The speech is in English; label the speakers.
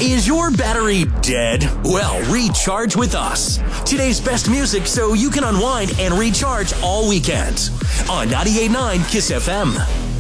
Speaker 1: Is your battery dead? Well, recharge with us. Today's best music so you can unwind and recharge all weekend on 98.9 KISS FM.